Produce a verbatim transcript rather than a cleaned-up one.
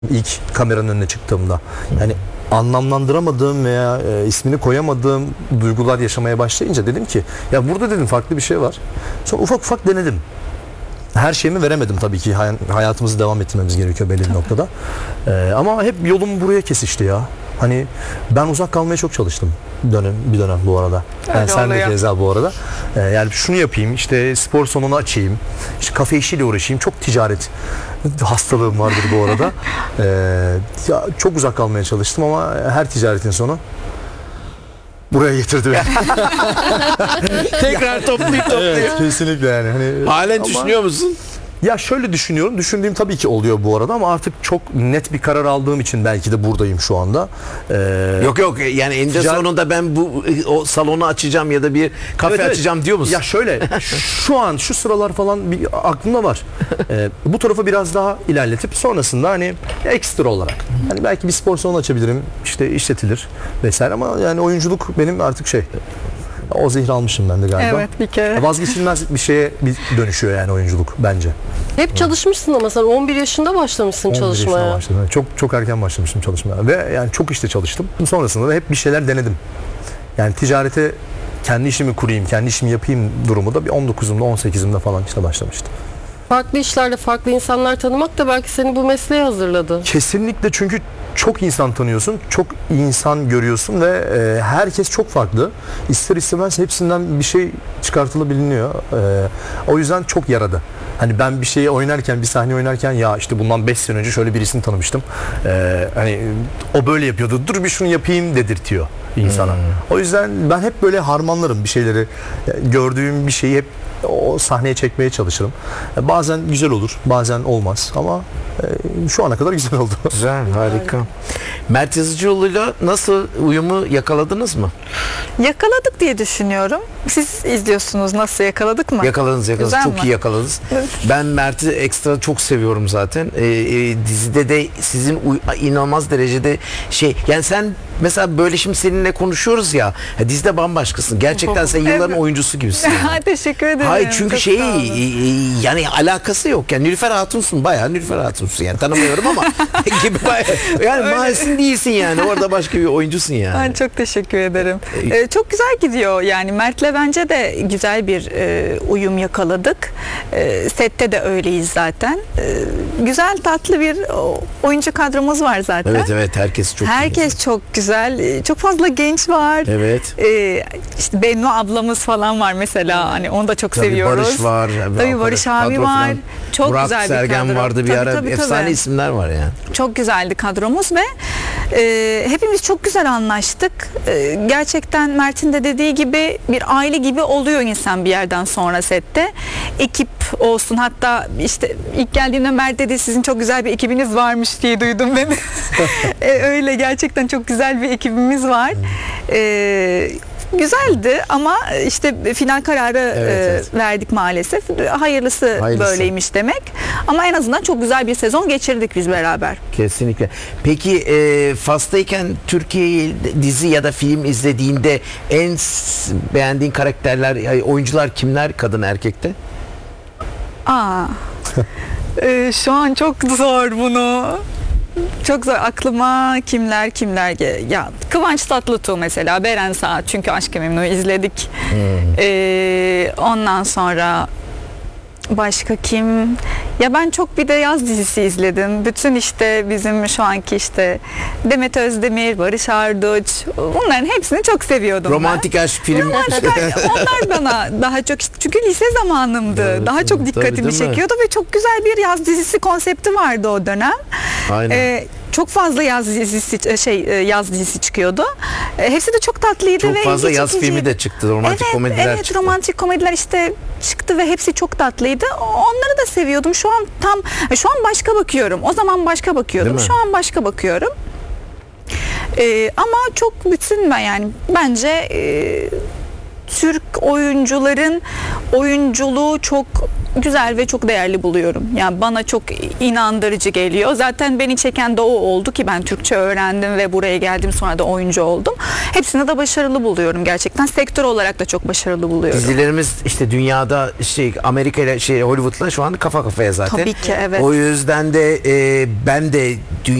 İlk kameranın önüne çıktığımda. Yani anlamlandıramadığım veya e, ismini koyamadığım duygular yaşamaya başlayınca dedim ki ya burada dedim farklı bir şey var. Sonra ufak ufak denedim. Her şeyimi veremedim tabii ki. Hay- hayatımızı devam ettirmemiz gerekiyor belli bir noktada. Ee, ama hep yolum buraya kesişti ya. Hani ben uzak kalmaya çok çalıştım dönem bir dönem bu arada. Yani sen de keza bu arada. Ee, yani şunu yapayım, işte spor salonu açayım, işte kafe işiyle uğraşayım. Çok ticaret hastalığım vardır bu arada. Ee, ya çok uzak kalmaya çalıştım ama her ticaretin sonu buraya getirdi beni. Tekrar toplayıp toplayıp. Evet, kesinlikle yani. Hani, Halen ama... düşünüyor musun? Ya şöyle düşünüyorum. Düşündüğüm tabii ki oluyor bu arada ama artık çok net bir karar aldığım için belki de buradayım şu anda. Ee, Yok yok yani eninde Ticaret... sonunda ben bu o salonu açacağım ya da bir kafe evet, açacağım evet. diyor musun? Ya şöyle şu an şu sıralar falan bir aklımda var. Ee, bu tarafı biraz daha ilerletip sonrasında hani ekstra olarak. Hani belki bir spor salonu açabilirim. İşte işletilir vesaire ama yani oyunculuk benim artık şey. O zehri almışım ben de galiba. Evet, bir kere. Vazgeçilmez bir şeye bir dönüşüyor yani oyunculuk bence. Hep çalışmışsın ama sen on bir yaşında başlamışsın on bir çalışmaya. yaşında başladım. Çok çok erken başlamıştım çalışmaya ve yani çok işte çalıştım. Sonrasında da hep bir şeyler denedim. Yani ticarete kendi işimi kurayım, kendi işimi yapayım durumu da bir on dokuzumda on sekizimde falan işte başlamıştım. Farklı işlerde farklı insanlar tanımak da belki seni bu mesleğe hazırladı. Kesinlikle, çünkü çok insan tanıyorsun, çok insan görüyorsun ve e, herkes çok farklı. İster istemez hepsinden bir şey çıkartılabiliyor. E, o yüzden çok yaradı. Hani ben bir şeyi oynarken, bir sahne oynarken ya işte bundan beş sene önce şöyle birisini tanımıştım. E, hani o böyle yapıyordu. Dur bir şunu yapayım dedirtiyor insana. Hmm. O yüzden ben hep böyle harmanlarım bir şeyleri. Gördüğüm bir şeyi hep o sahneye çekmeye çalışırım. Bazen güzel olur, bazen olmaz ama e, şu ana kadar güzel oldu. Güzel, harika. Mert Yazıcıoğlu'yla nasıl uyumu yakaladınız mı? Yakaladık diye düşünüyorum. Siz izliyorsunuz, nasıl yakaladık mı? Yakaladınız, yakaladınız. Güzel çok mi? iyi yakaladınız. Evet. Ben Mert'i ekstra çok seviyorum zaten. Ee, e, dizide de sizin uy- inanılmaz derecede şey, yani sen mesela böyle şimdi seninle konuşuyoruz ya, ya dizide bambaşkasın. Gerçekten sen yılların Evet. oyuncusu gibisin. Yani. Teşekkür ederim. Hayır çünkü Çok şey sağ olun. e, yani alakası yok. Yani Nilüfer Hatun'sun, bayağı Nilüfer Hatun'sun yani, tanımıyorum ama gibi bayağı, yani Mahisin değilsin yani, orada başka bir oyuncusun yani. Ben çok teşekkür ederim. Ee, çok güzel gidiyor yani, Mert'le bence de güzel bir e, uyum yakaladık. E, sette de öyleyiz zaten. E, güzel tatlı bir o, oyuncu kadromuz var zaten. Evet evet, herkes çok Herkes iyi. çok güzel. E, Çok fazla genç var. Evet. E, işte Bennu ablamız falan var mesela. Hani onu da çok Tabii seviyoruz. Barış var. Tabii Barış abi kadro var. falan. Çok Burak güzel bir Sergen kadro. vardı bir Tabii, ara. tabii, Efsane tabii. isimler var yani. Çok güzeldi kadromuz ve e, hepimiz çok güzel anlaştık. E, gerçekten Mert'in de dediği gibi bir aile gibi oluyor insan bir yerden sonra sette. Ekip olsun, hatta işte ilk geldiğimde Mert dedi sizin çok güzel bir ekibiniz varmış diye duydum ben. e, öyle gerçekten çok güzel bir ekibimiz var. E, Güzeldi ama işte final kararı Evet, e, evet. verdik maalesef. Hayırlısı, Hayırlısı böyleymiş demek. Ama en azından çok güzel bir sezon geçirdik biz beraber. Kesinlikle. Peki e, Fas'tayken Türkiye dizi ya da film izlediğinde en s- beğendiğin karakterler, yani oyuncular kimler, kadın erkekte? Aa. Ee, şu an çok zor bunu. Çok zor. Aklıma kimler kimler ge- ya Kıvanç Tatlıtuğ mesela, Beren Saat, çünkü Aşk-ı Memnu'yu izledik. Hmm. Ee, ondan sonra başka kim? Ya ben çok bir de yaz dizisi izledim. Bütün işte bizim şu anki işte Demet Özdemir, Barış Arduç, bunların hepsini çok seviyordum Romantik ben. aşk film. Romantik aşk, onlar bana daha çok, çünkü lise zamanımdı. Evet, daha çok tabii, dikkatimi değil mi? çekiyordu ve çok güzel bir yaz dizisi konsepti vardı o dönem. Aynen. Ee, çok fazla yaz dizisi şey yaz dizisi çıkıyordu. Ee, hepsi de çok tatlıydı Çok ve fazla ilgi yaz çekiciydi. filmi de çıktı. Romantik evet, komediler evet, çıktı. romantik komediler işte çıktı ve hepsi çok tatlıydı. Onları da seviyordum. Şu an tam şu an başka bakıyorum. O zaman başka bakıyordum. Değil mi? Şu an başka bakıyorum. Ee, ama çok bütün ben yani bence e, Türk oyuncuların oyunculuğu çok güzel ve çok değerli buluyorum. Yani bana çok inandırıcı geliyor. Zaten beni çeken de o oldu ki ben Türkçe öğrendim ve buraya geldim, sonra da oyuncu oldum. Hepsini de başarılı buluyorum gerçekten. Sektör olarak da çok başarılı buluyorum. Dizilerimiz işte dünyada şey Amerika ile şey Hollywood'la şu an kafa kafaya zaten. Tabii ki, evet. O yüzden de e, ben de